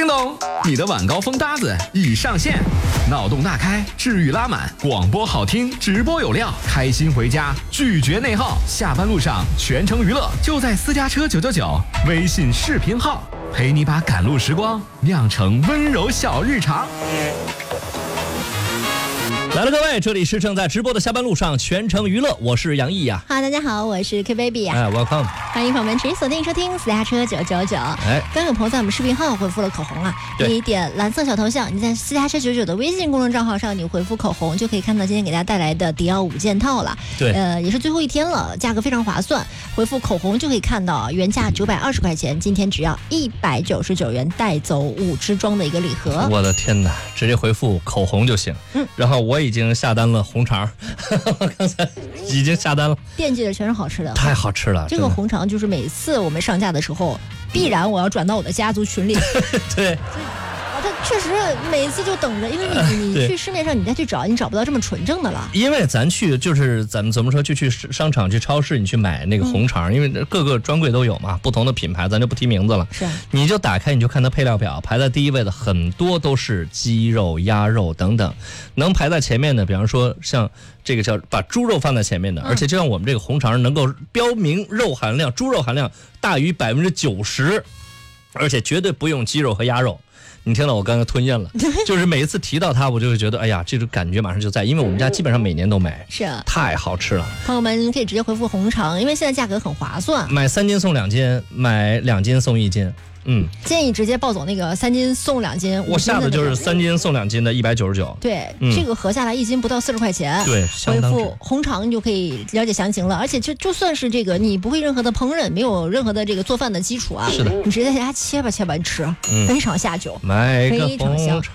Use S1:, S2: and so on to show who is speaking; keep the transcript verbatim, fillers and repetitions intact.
S1: 咚，你的晚高峰搭子已上线，脑洞大开，治愈拉满，广播好听，直播有料，开心回家，拒绝内耗，下班路上全程娱乐，就在私家车九九九微信视频号，陪你把赶路时光酿成温柔小日常。
S2: 来了，各位，这里是正在直播的下班路上全程娱乐，我是杨毅呀。
S3: 哈，大家好，我是 K Baby 呀。
S2: 哎 ，Welcome，
S3: 欢迎朋友们持续锁定收听私家车九九九。哎，刚有朋友在我们视频号回复了口红啊，你点蓝色小头像，你在私家车九九的微信公众账号上，你回复口红就可以看到今天给大家带来的迪奥五件套了。
S2: 对，
S3: 呃，也是最后一天了，价格非常划算，回复口红就可以看到原价九百二十块钱，今天只要一百九十九元带走五支装的一个礼盒。
S2: 我的天哪，直接回复口红就行。嗯，然后我已经下单了红肠，我刚才已经下单了，
S3: 惦记的全是好吃的，
S2: 太好吃了。
S3: 这个红肠就是每次我们上架的时候，必然我要转到我的家族群里。
S2: 对。
S3: 它确实每次就等着，因为你你去市面上你再去找，你找不到这么纯正的了。
S2: 因为咱去就是咱们怎么说，就去商场、去超市，你去买那个红肠，嗯、因为各个专柜都有嘛，不同的品牌，咱就不提名字了。
S3: 是，
S2: 你就打开，你就看它配料表，排在第一位的很多都是鸡肉、鸭肉等等，能排在前面的，比方说像这个叫把猪肉放在前面的，嗯、而且就像我们这个红肠能够标明肉含量，猪肉含量大于百分之九十，而且绝对不用鸡肉和鸭肉。你听到我刚刚吞咽了，就是每一次提到它，我就会觉得，哎呀，这种感觉马上就在，因为我们家基本上每年都买，
S3: 是
S2: 太好吃了。
S3: 朋友们可以直接回复红肠，因为现在价格很划算，
S2: 买三斤送两斤，买两斤送一斤。嗯，
S3: 建议直接报走那个三斤送两斤，
S2: 我下的就是三斤送两斤的一百九十九。
S3: 对、嗯，这个合下来一斤不到四十块钱。
S2: 对，
S3: 回复红肠你就可以了解详情了。而且就就算是这个你不会任何的烹饪，没有任何的这个做饭的基础啊，
S2: 是的，
S3: 你直接在家切吧切吧吃，嗯、非常下酒，
S2: 买个
S3: 非常香。